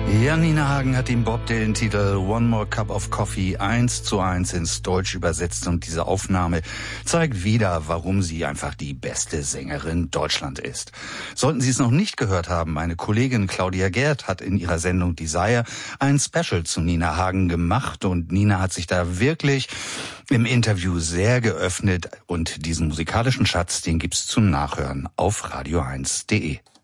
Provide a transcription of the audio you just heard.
Ja, Nina Hagen hat den Bob Dylan-Titel One More Cup of Coffee 1:1 ins Deutsch übersetzt und diese Aufnahme zeigt wieder, warum sie einfach die beste Sängerin Deutschland ist. Sollten Sie es noch nicht gehört haben, meine Kollegin Claudia Gerd hat in ihrer Sendung Desire ein Special zu Nina Hagen gemacht und Nina hat sich da wirklich im Interview sehr geöffnet und diesen musikalischen Schatz, den gibt's zum Nachhören auf radio1.de.